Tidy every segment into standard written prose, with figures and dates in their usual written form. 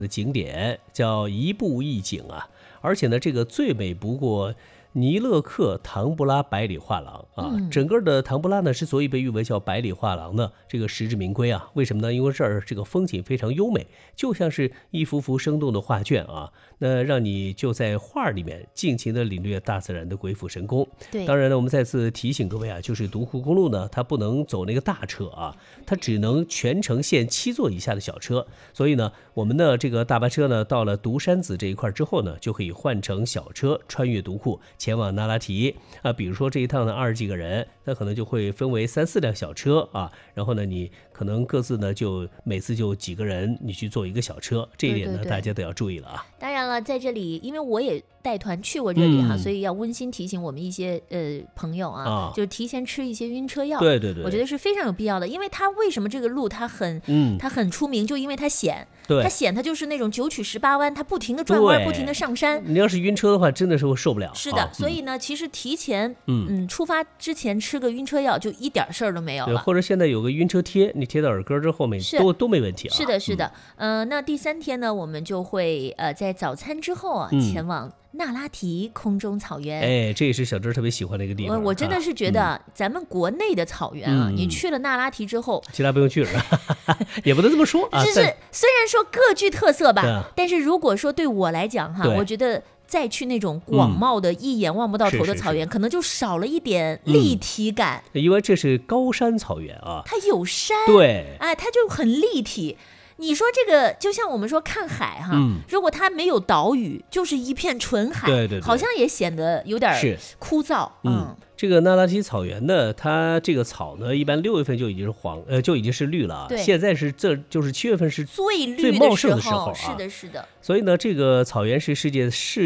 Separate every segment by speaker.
Speaker 1: 的景点，叫一步一景啊。而且呢，这个最美不过尼勒克唐布拉百里画廊啊，整个的唐布拉呢，之所以被誉为叫百里画廊呢，这个实至名归啊。为什么呢？因为这儿这个风景非常优美，就像是一幅幅生动的画卷啊，那让你就在画里面尽情的领略大自然的鬼斧神工。
Speaker 2: 对，
Speaker 1: 当然呢，我们再次提醒各位啊，就是独库公路呢，它不能走那个大车啊，它只能全程限7座以下的小车。所以呢，我们的这个大巴车呢，到了独山子这一块之后呢，就可以换成小车穿越独库前往那拉提啊。比如说这一趟呢20几个人，那可能就会分为3、4辆小车啊，然后呢你可能各自呢就每次就几个人你去坐一个小车，这一点呢大家都要注意了啊。
Speaker 2: 当然了，在这里因为我也带团去过这里哈，所以要温馨提醒我们一些朋友啊，就是提前吃一些晕车药。
Speaker 1: 对对对，
Speaker 2: 我觉得是非常有必要的，因为它为什么这个路它很出名，就因为它险。它险，它就是那种9曲18弯，它不停的转弯，不停的上山。
Speaker 1: 你要是晕车的话，真的是会受不了。
Speaker 2: 是的，所以呢，其实提前出发之前吃个晕车药，就一点事儿都没有了。
Speaker 1: 或者现在有个晕车贴，你贴到耳根之后面都没问题啊。
Speaker 2: 是的，是的。那第3天呢，我们就会在早餐之后啊，前往那拉提空中草原。
Speaker 1: 哎，这也是小周特别喜欢的一个地方。
Speaker 2: 我真的是觉得咱们国内的草原啊，你去了那拉提之后，
Speaker 1: 其他不用去了，也不能这么说啊。
Speaker 2: 就是虽然说各具特色吧，但是如果说对我来讲哈，我觉得再去那种广袤的一眼望不到头的草原，可能就少了一点立体感。
Speaker 1: 因为这是高山草原啊，
Speaker 2: 它有山，
Speaker 1: 对，
Speaker 2: 哎，它就很立体。你说这个就像我们说看海哈，如果它没有岛屿，就是一片纯海，
Speaker 1: 对，
Speaker 2: 好像也显得有点枯燥。
Speaker 1: 这个那拉提草原呢，它这个草呢，一般6月份就已经是就已经是绿了啊。现在是就是7月份是最茂盛的时候啊。
Speaker 2: 是的，是的。
Speaker 1: 所以呢，这个草原是世界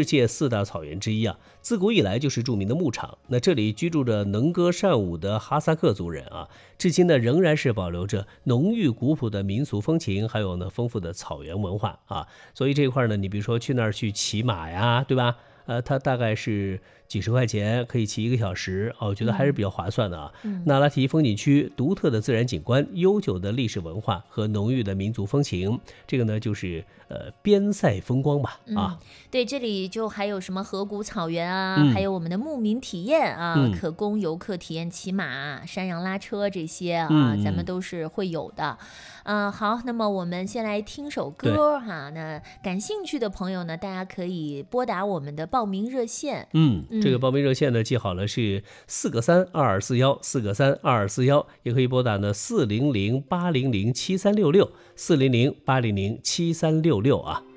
Speaker 1: 4大草原之一啊，自古以来就是著名的牧场。那这里居住着能歌善舞的哈萨克族人啊，至今呢仍然是保留着浓郁古朴的民俗风情，还有呢丰富的草原文化啊。所以这一块呢，你比如说去那儿去骑马呀，对吧？它大概是几十块钱可以骑1个小时我觉得还是比较划算的啊。那拉提风景区独特的自然景观、悠久的历史文化和浓郁的民族风情，这个呢就是边塞风光吧啊。
Speaker 2: 对，这里就还有什么河谷草原啊，还有我们的牧民体验啊，可供游客体验骑马、山羊拉车这些啊，咱们都是会有的。好，那么我们先来听首歌哈。那感兴趣的朋友呢，大家可以拨打我们的报名热线。
Speaker 1: 这个报名热线呢，记好了是4个3 2241，4个3 2241，也可以拨打呢400-800-7366，400-800-7366啊。